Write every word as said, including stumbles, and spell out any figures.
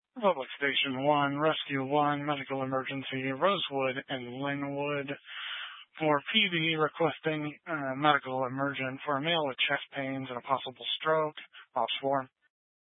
Public Station one, Rescue one, Medical Emergency, Rosewood and Linwood. For P B, requesting uh, medical emergent for a male with chest pains and a possible stroke. Ops four.